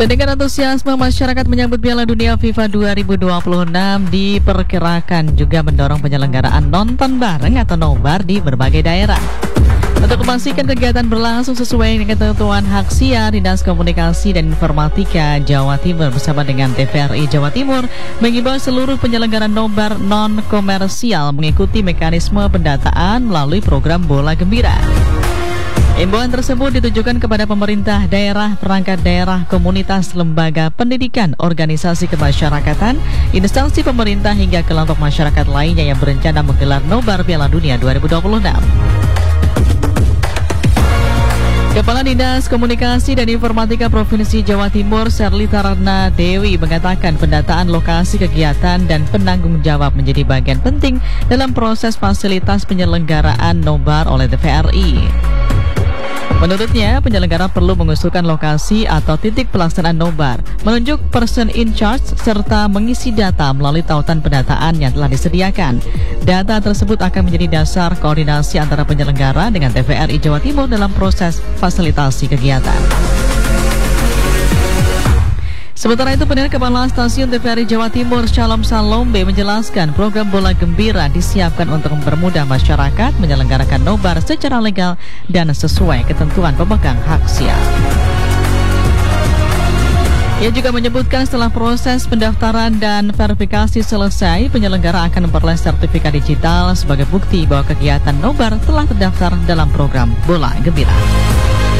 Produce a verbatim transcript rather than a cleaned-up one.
Dan dengan antusiasme masyarakat menyambut Piala Dunia FIFA dua ribu dua puluh enam diperkirakan juga mendorong penyelenggaraan nonton bareng atau nobar di berbagai daerah. Untuk memastikan kegiatan berlangsung sesuai dengan ketentuan hak siar, Dinas Komunikasi dan Informatika Jawa Timur bersama dengan T V R I Jawa Timur mengimbau seluruh penyelenggara nobar non-komersial mengikuti mekanisme pendataan melalui program Bola Gembira. Imbauan tersebut ditujukan kepada pemerintah daerah, perangkat daerah, komunitas, lembaga pendidikan, organisasi kemasyarakatan, instansi pemerintah hingga kelompok masyarakat lainnya yang berencana menggelar nobar Piala Dunia dua ribu dua puluh enam. Kepala Dinas Komunikasi dan Informatika Provinsi Jawa Timur, Serlita Ratna Dewi, mengatakan pendataan lokasi kegiatan dan penanggung jawab menjadi bagian penting dalam proses fasilitas penyelenggaraan nobar oleh T V R I. Menurutnya, penyelenggara perlu mengusulkan lokasi atau titik pelaksanaan nobar, menunjuk person in charge, serta mengisi data melalui tautan pendataan yang telah disediakan. Data tersebut akan menjadi dasar koordinasi antara penyelenggara dengan T V R I Jawa Timur dalam proses fasilitasi kegiatan. Sementara itu, Pendiri Kepala Stasiun T V R I Jawa Timur, Shalom Salombe, menjelaskan program Bola Gembira disiapkan untuk mempermudah masyarakat menyelenggarakan nobar secara legal dan sesuai ketentuan pemegang hak siar. Ia juga menyebutkan setelah proses pendaftaran dan verifikasi selesai, penyelenggara akan memperoleh sertifikat digital sebagai bukti bahwa kegiatan nobar telah terdaftar dalam program Bola Gembira.